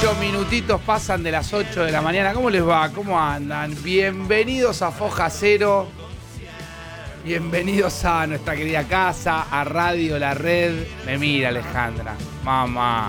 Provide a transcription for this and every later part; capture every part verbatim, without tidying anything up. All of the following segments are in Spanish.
dieciocho minutitos pasan de las ocho de la mañana. ¿Cómo les va? ¿Cómo andan? Bienvenidos a Foja Cero. Bienvenidos a nuestra querida casa, a Radio La Red. Me mira, Alejandra. Mamá.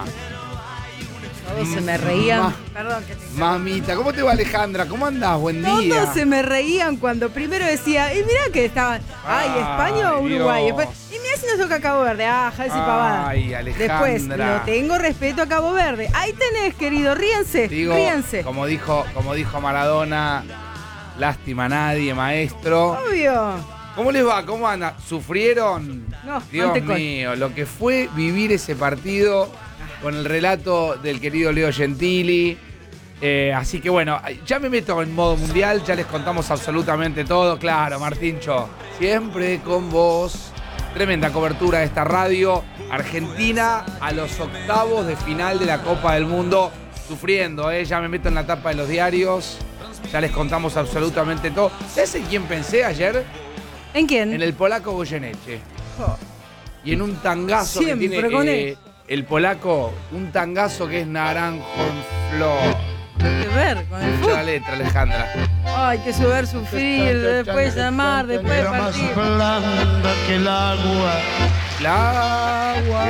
Todos se me reían. Ma Perdón que te Mamita, ¿cómo te va, Alejandra? ¿Cómo andás? Buen día. Todos se me reían cuando primero decía, y mirá que estaban, ay, Ay, España o Uruguay. Dios. Después, y mirá si nos toca Cabo Verde. Ah, esa pavada. Ay, Alejandra. Después, no tengo respeto a Cabo Verde. Ahí tenés, querido, ríense, Digo, ríense. Como dijo, como dijo Maradona, lástima a nadie, maestro. Obvio. ¿Cómo les va? ¿Cómo andan? ¿Sufrieron? No, Dios Antecol. mío, lo que fue vivir ese partido con el relato del querido Leo Gentili. Eh, así que bueno, ya me meto en modo mundial, ya les contamos absolutamente todo. Claro, Martincho, siempre con vos. Tremenda cobertura de esta radio. Argentina a los octavos de final de la Copa del Mundo. Sufriendo, ¿eh? Ya me meto en la tapa de los diarios. Ya les contamos absolutamente todo. ¿Sabes en quién pensé ayer? ¿En quién? En el polaco Goyeneche. Oh. Y en un tangazo Siempre que tiene con eh, él. el polaco, un tangazo que es naranjo en flor. ¿Qué que ver con el Escucha fútbol? la letra, Alejandra. Ay, que sudar, sufrir, después llamar, después Era más partir. blanda que el agua, El agua.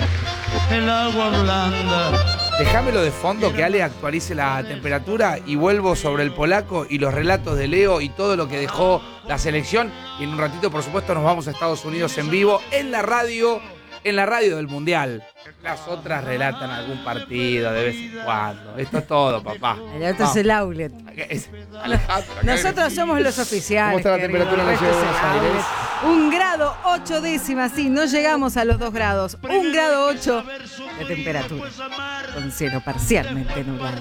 el agua blanda. Déjamelo de fondo que Ale actualice la temperatura y vuelvo sobre el polaco y los relatos de Leo y todo lo que dejó la selección. Y en un ratito, por supuesto, nos vamos a Estados Unidos en vivo, en la radio, en la radio del Mundial. Las otras relatan algún partido de vez en cuando. Esto es todo, papá. El otro es No. el outlet. Es- Alejandra, acá Nosotros agresivo. somos los oficiales. ¿Cómo está la querido. temperatura en la Este ciudad de es el Buenos Aires? outlet. Un grado ocho décimas, sí, no llegamos a los dos grados. Un grado ocho de temperatura, con cielo parcialmente nublado.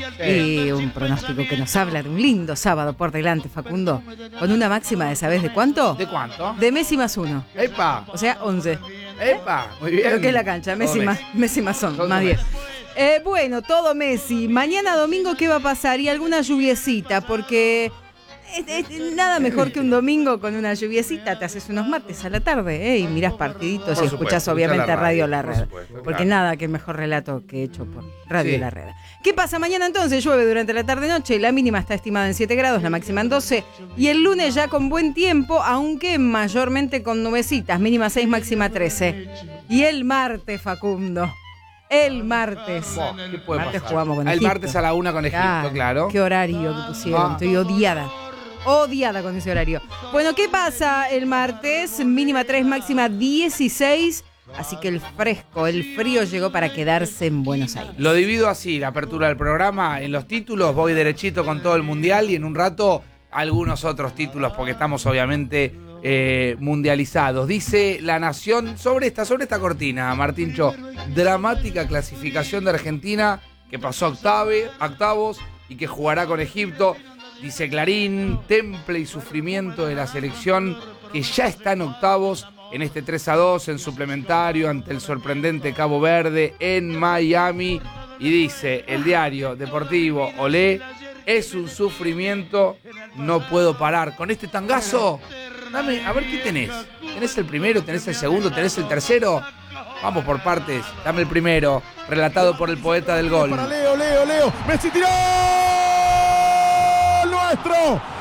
Y un pronóstico que nos habla de un lindo sábado por delante, Facundo, con una máxima de, ¿sabés de cuánto? ¿De cuánto? De Messi más uno, ¡Epa! o sea, once. ¡Epa! Muy bien. Lo que es la cancha, Messi Todo más, Messi más son, Todo más Messi. diez. Eh, bueno, todo Messi. Mañana domingo, ¿qué va a pasar? Y alguna lluviecita, porque es- es nada mejor que un domingo con una lluviecita. Te haces unos mates a la tarde, ¿eh? Y mirás partiditos Por y supuesto, escuchás escuchá obviamente la Radio radio, La por Red. supuesto, Porque claro. nada que mejor relato que hecho por Radio Sí. La Red. ¿Qué pasa mañana entonces? Llueve durante la tarde-noche, la mínima está estimada en siete grados, la máxima en doce. Y el lunes ya con buen tiempo, aunque mayormente con nubecitas, mínima seis, máxima trece. Y el martes, Facundo. El martes. Buah, ¿qué puede Martes pasar? jugamos con El Egipto. martes a la una con Egipto, claro. Qué horario que pusieron. Ah. Estoy odiada. Odiada con ese horario. Bueno, ¿qué pasa el martes? Mínima tres, máxima dieciséis. Así que el fresco, el frío llegó para quedarse en Buenos Aires. Lo divido así, la apertura del programa. En los títulos voy derechito con todo el mundial y en un rato algunos otros títulos porque estamos obviamente eh, mundializados. Dice La Nación sobre esta, sobre esta cortina, Martincho. Dramática clasificación de Argentina que pasó a octave, octavos y que jugará con Egipto. Dice Clarín, temple y sufrimiento de la selección que ya está en octavos en este tres a dos en suplementario ante el sorprendente Cabo Verde en Miami. Y dice el diario deportivo Olé, es un sufrimiento, no puedo parar. Con este tangazo, dame, a ver qué tenés. ¿Tenés el primero, tenés el segundo, tenés el tercero? Vamos por partes, dame el primero, relatado por el poeta del gol. Para Leo, Leo, Leo. Messi tiró. Nuestro.